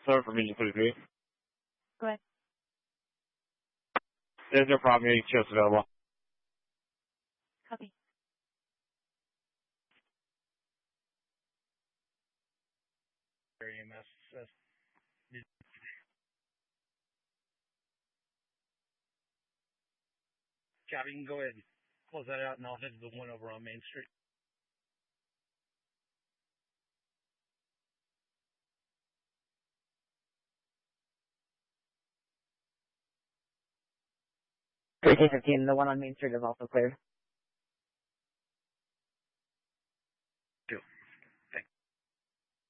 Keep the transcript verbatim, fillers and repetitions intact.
Sorry for me, please. Go ahead. There's no problem. Any chest available. Copy. E M S says. Copy, you can go ahead and close that out, and I'll head to the one over on Main Street. thirteen fifteen, the one on Main Street is also cleared.